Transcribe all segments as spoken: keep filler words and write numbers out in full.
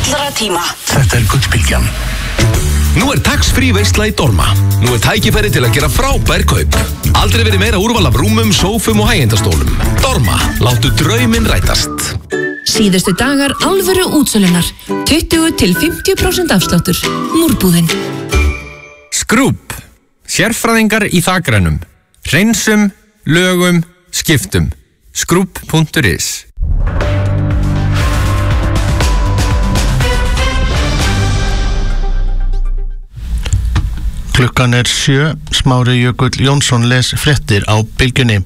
allra tíma. Þetta er Gullbylgjan. Nú er tax-free veisla í Dorma. Nú er tækifæri til að gera frábær kaup. Aldrei verið meira úrval af rúmum, sófum og hægjendastólum. Dorma, láttu drauminn rætast. Síðustu dagar alvöru útsölunar. tuttugu til fimmtíu prósent afsláttur. Múrbúðin. Skrúp. Sérfræðingar í þakrænum. Hreinsum, lögum, skiptum. Skrúp punktur is. Klukkan er sjö, Smári Jökull Jónsson les fréttir á Bylgjunni.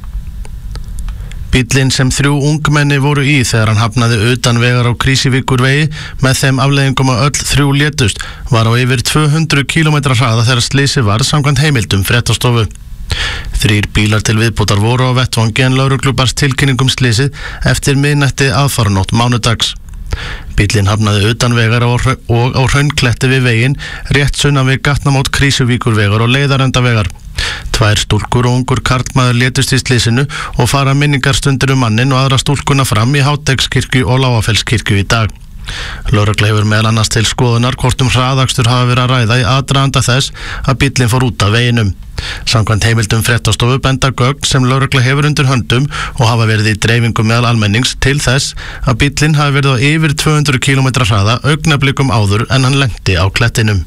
Bíllinn sem þrjú ungmenni voru í þegar hann hafnaði utan vegar á Krísivíkurvegi með þeim afleiðingum að öll þrjú létust var á yfir tvö hundruð kílómetra hraða þegar slysið varð samkvæmt heimildum fréttastofu. Þrír bílar til viðbótar voru á vettvangi en lögreglu barst tilkynningum slysið eftir miðnætti aðfaranótt mánudags. Bíllinn hafnaði utan vegar og á Hraunkletti við veginn rétt sunnan við gatnamót Krísuvíkurvegar og leiðarendavegar. Tvær stúlkur og ungur karlmaður létust í slysinu og fara minningarstundir um mannin og aðra stúlkuna fram í Háteigskirkju og Lágafellskirkju í dag. Lögregla hefur meðal annars til skoðunar hvort um hraðakstur hafa verið að ræða í aðdraganda þess að bíllinn fór út af veginum. Samkvæmt heimildum fréttastofu benda gögn sem lögregla hefur undir höndum og hafa verið í dreifingu meðal almennings til þess að bíllinn hafi verið á yfir tvö hundruð kílómetra hraða augnablikum áður en hann lenti á klettinum.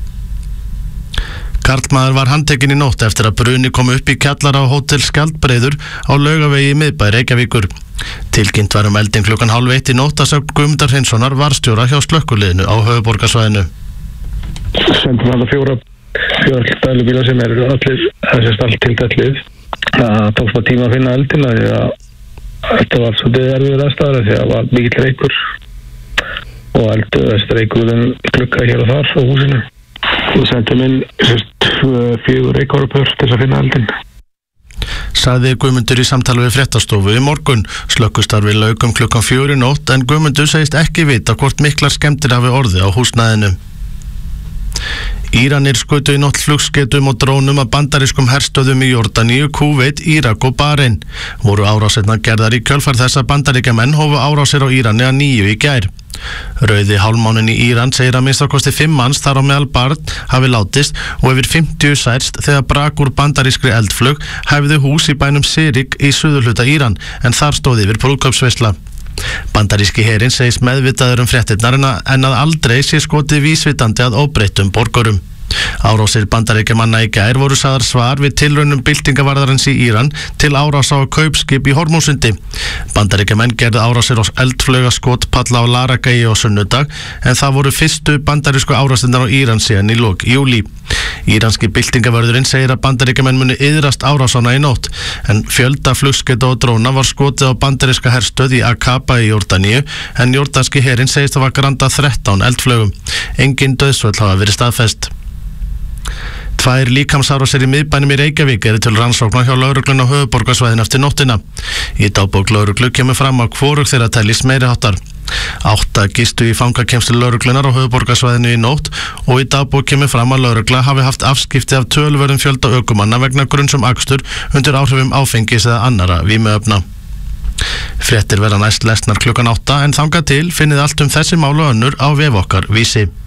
Karlmaður var handtekinn í nótt eftir að bruni kom upp í kjallara á Hótel Skjaldbreiður á Laugavegi í miðbæ Reykjavíkur. Tilkynnt var um eldinn klukkan hálf eitt í nótt að sögn Guðmundar Hreinssonar varðstjóra hjá slökkviliðinu á höfuðborgarsvæðinu. Sendum hann að fjóra fjóra dælubíla sem eru allir þessast allt til dællið. Það tókst bara tíma að finna eldinn að því að þetta var svolítið erfiður aðstæður því að það var mikill reykur og eldu þessi reykurinn glugga hér og þar á húsinu. Og sendum inn fjögur reykkárupör til að finna eldinn. Sagði Guðmundur í samtali við fréttastofu í morgun. Slökkvistarfi lauk um klukkan fjögur í nótt en Guðmundur segist ekki vita hvort miklar skemmdir hafi orðið á húsnæðinu. Íranir skutu í nótt flugsketum og drónum að bandarískum herstöðum í Jórdaníu, Kúveit, Írak og Barein. Voru árásirnar gerðar í kjölfar þess að bandaríkjamenn hófu árásir á Írani að nýju í gær. Rauði hálfmáninn í Íran segir að minnst ákosti fimm manns þar á meðal barn hafi látist og yfir fimmtíu særst þegar brak úr bandarískri eldflug hæfði hús í bænum Sirik í suðurhluta Íran en þar stóð yfir brúðkaupsveisla. Bandaríski herinn segist meðvitaður um fréttirnar en að aldrei sé skotið vísvitandi að óbreyttum borgurum. Árásir bandaríkjamanna í gær voru sagðar svar við tilraunum byltingavarðarins í Íran til árása á kaupskip í Hormúsundi. Bandaríkjamenn gerðu árásir á eldflaugaskot palla á Laragæi á sunnudag en það voru fyrstu bandarísku árásirnar á Íran síðan í lok júlí. Íranski byltingavörðurinn segir að bandaríkjamenn muni iðrast árásana í nótt en fjölda flugskeyta og dróna var skotið á bandaríska herstöð í Akaba í Jórdaníu en jórdanski herinn segist að var grandað þrettán eldflaugum. Engin dauðsföll hafa verið staðfest. Tvær líkamsárásir í miðbænum í Reykjavík eru til rannsóknar hjá lögreglunni á höfuðborgarsvæðinu eftir nóttina. Í dagbók lögreglu kemur fram að hvorug þeirra teljist meiriháttar. Átta gistu í fangakemslu lögreglunar á höfuðborgarsvæðinu í nótt og í dagbók kemur fram að lögregla hafi haft afskipti af töluverðum fjölda ökumanna vegna grunns um akstur undir áhrifum áfengis eða annara vímuefna. Fréttir verða næst lesnar klukkan átta en þangað til finnið allt um þessi mál og önnur á vef okkar Vísi.